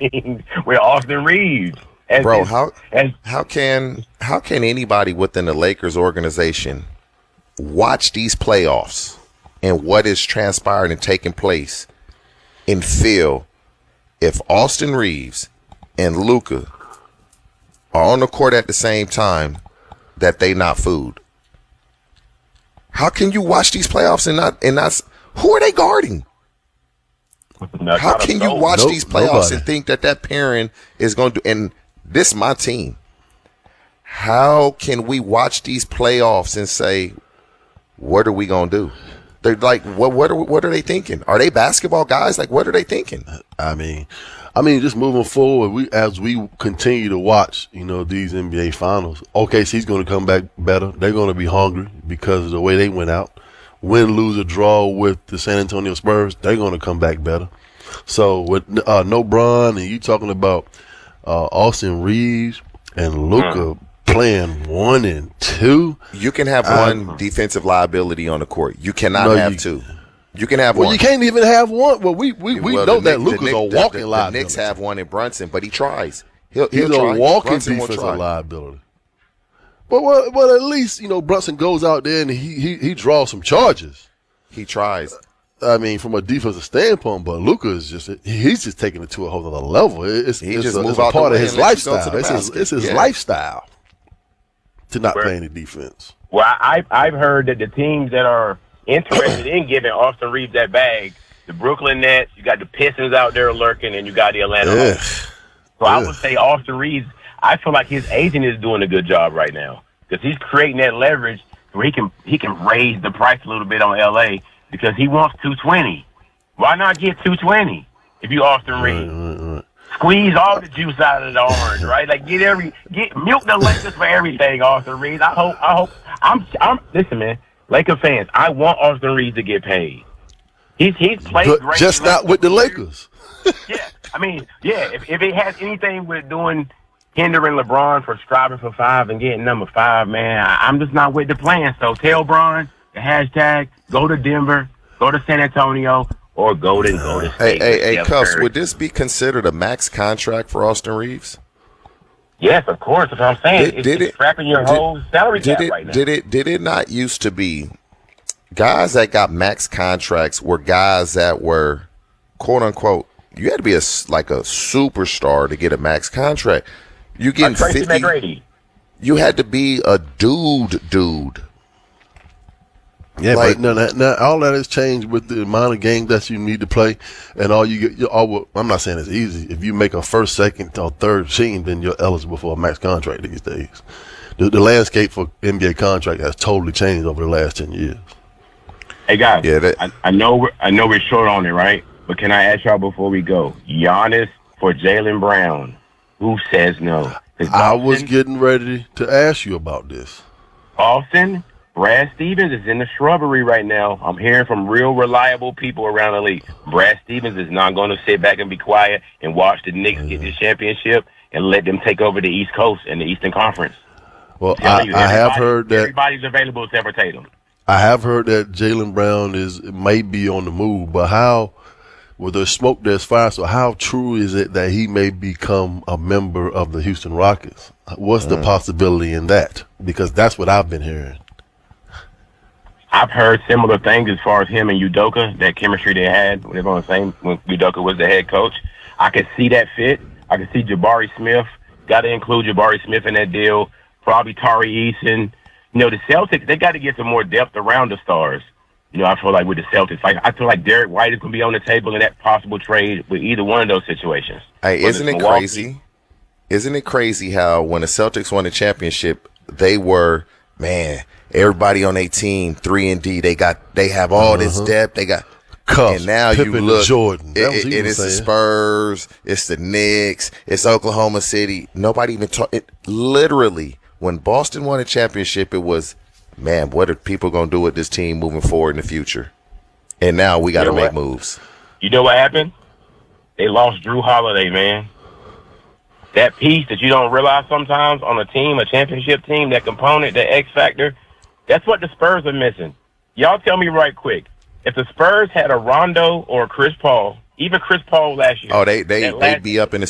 mean, with Austin Reeves. Bro, how can anybody within the Lakers organization watch these playoffs and what is transpiring and taking place and feel if Austin Reeves and Luka are on the court at the same time that they not food? How can you watch these playoffs and not who are they guarding? How can you watch these playoffs and think that pairing is going to do? And this is my team. How can we watch these playoffs and say, what are we going to do? They're like, what are they thinking? Are they basketball guys? Like, what are they thinking? I mean, just moving forward, as we continue to watch, these NBA finals, OKC's going to come back better. They're going to be hungry because of the way they went out. Win, lose, or draw with the San Antonio Spurs, they're going to come back better. So with no Bron, and you talking about Austin Reeves and Luka playing 1 and 2, you can have one defensive liability on the court. You cannot have two. You can have one. Well, you can't even have one. Well, we know that Luka's a walking liability. The Knicks have one in Brunson, but he tries. He's a walking defensive liability. But at least Brunson goes out there and he draws some charges. He tries. I mean, from a defensive standpoint, but Luka is he's just taking it to a whole other level. It's a part of his lifestyle. It's his lifestyle to not play any defense. Well, I've heard that the teams that are interested in giving Austin Reeves that bag, the Brooklyn Nets, you got the Pistons out there lurking, and you got the Atlanta Hawks. So I would say Austin Reeves, I feel like his agent is doing a good job right now because he's creating that leverage where he can raise the price a little bit on LA because he wants 220. Why not get 220 if you Austin Reeves? Right. Squeeze all the juice out of the orange, right? Like milk the Lakers for everything, Austin Reeves. Listen, man, Laker fans, I want Austin Reeves to get paid. He's played but great. Just not with the Lakers. If it has anything with hindering LeBron for striving for 5 and getting number 5, man, I'm just not with the plan. So tell Bron the hashtag, go to Denver, go to San Antonio, or go to State. Hey, Cuffs, would this be considered a max contract for Austin Reeves? Yes, of course. That's what I'm saying. It's trapping your whole salary cap right now. Did it not used to be guys that got max contracts were guys that were, quote unquote, you had to be like a superstar to get a max contract. You getting 50. McGrady. You had to be a dude. Yeah, but no, all that has changed with the amount of games that you need to play, and all you get. I'm not saying it's easy. If you make a first, second, or third team, then you're eligible for a max contract these days. The landscape for NBA contract has totally changed over the last 10 years. Hey guys, I know we're short on it, right? But can I ask y'all before we go? Giannis for Jaylen Brown. Who says no? I was getting ready to ask you about this. Boston, Brad Stevens is in the shrubbery right now. I'm hearing from real reliable people around the league. Brad Stevens is not going to sit back and be quiet and watch the Knicks get this championship and let them take over the East Coast and the Eastern Conference. Well, I have heard that everybody's available except for Tatum. I have heard that Jaylen Brown may be on the move, but how? Well, there's smoke, there's fire. So how true is it that he may become a member of the Houston Rockets? What's the possibility in that? Because that's what I've been hearing. I've heard similar things as far as him and Udoka, that chemistry they had when they were on the same when Udoka was the head coach. I could see that fit. I could see Jabari Smith. Got to include Jabari Smith in that deal. Probably Tari Eason. The Celtics, they got to get some more depth around the stars. I feel like with the Celtics, I feel like Derek White is going to be on the table in that possible trade with either one of those situations. Hey, isn't it crazy? Isn't it crazy how when the Celtics won the championship, they were, man, everybody on their team, 3-and-D, they have all this depth. They got Cuffs, and now Pippen, you look, Jordan. It's the Spurs, it's the Knicks, it's Oklahoma City. Nobody even talk. Literally, when Boston won a championship, it was, man, what are people going to do with this team moving forward in the future? And now we got to make moves. You know what happened? They lost Drew Holiday, man. That piece that you don't realize sometimes on a team, a championship team, that component, that X factor, that's what the Spurs are missing. Y'all tell me right quick. If the Spurs had a Rondo or a Chris Paul, even Chris Paul last year. Oh, they'd be up in the